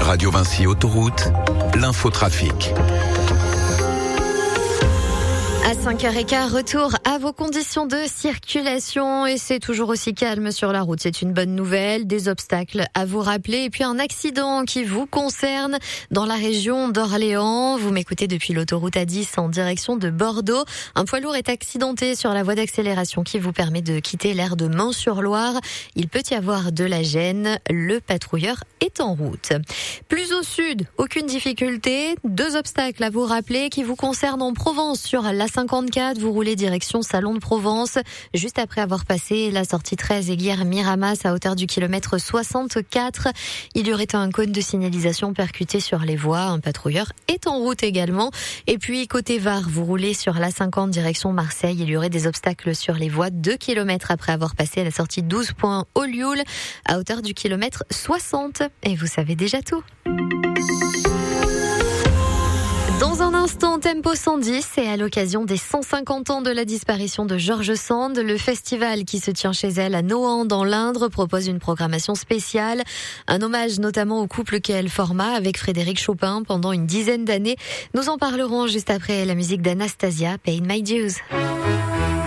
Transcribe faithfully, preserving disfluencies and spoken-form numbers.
Radio Vinci Autoroute, l'infotrafic. À cinq heures quinze, retour à vos conditions de circulation et c'est toujours aussi calme sur la route. C'est une bonne nouvelle, des obstacles à vous rappeler et puis un accident qui vous concerne dans la région d'Orléans. Vous m'écoutez depuis l'autoroute A dix en direction de Bordeaux. Un poids lourd est accidenté sur la voie d'accélération qui vous permet de quitter l'aire de Mans-sur-Loire. Il peut y avoir de la gêne. Le patrouilleur est en route. Plus au sud, aucune difficulté. Deux obstacles à vous rappeler qui vous concernent en Provence sur la cinquante-quatre, vous roulez direction Salon de Provence, juste après avoir passé la sortie treize Aiguière-Miramas à hauteur du kilomètre soixante-quatre. Il y aurait un cône de signalisation percuté sur les voies. Un patrouilleur est en route également. Et puis, côté Var, vous roulez sur la cinquante direction Marseille. Il y aurait des obstacles sur les voies deux kilomètres après avoir passé la sortie douze points au Lioul à hauteur du kilomètre soixante. Et vous savez déjà tout. Dans un instant, Tempo cent dix, et à l'occasion des cent cinquante ans de la disparition de George Sand, le festival qui se tient chez elle à Nohant dans l'Indre propose une programmation spéciale. Un hommage notamment au couple qu'elle forma avec Frédéric Chopin pendant une dizaine d'années. Nous en parlerons juste après la musique d'Anastasia, Pay My Dues.